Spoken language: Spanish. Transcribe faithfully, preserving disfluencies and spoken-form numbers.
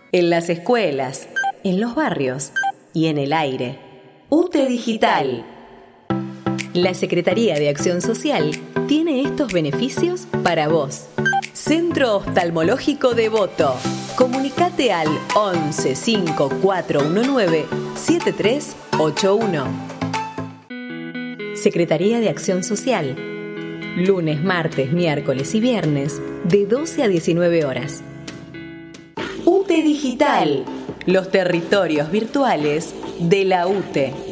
en las escuelas, en los barrios y en el aire. UTE Digital. La Secretaría de Acción Social tiene estos beneficios para vos. Centro Oftalmológico Devoto. Comunicate al once cinco cuatro uno nueve siete tres ocho uno. Secretaría de Acción Social. Lunes, martes, miércoles y viernes de doce a diecinueve horas. UTE Digital. Los territorios virtuales de la UTE.